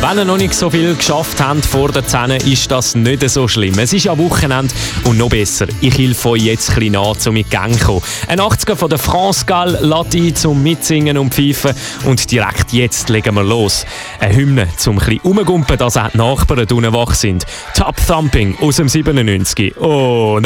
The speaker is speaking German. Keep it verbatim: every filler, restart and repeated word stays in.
Wenn ihr noch nicht so viel geschafft habt vor den zehn, ist das nicht so schlimm. Es ist ja Wochenende und noch besser, ich helfe euch jetzt ein bisschen nach, um in die Gang zu kommen. Ein achtziger von der France Gall lädt ein zum Mitsingen und Pfeifen und direkt jetzt legen wir los. Eine Hymne zum ein bisschen rumgumpen, dass auch die Nachbarn unten wach sind. Top Thumping aus dem siebenundneunzig. Und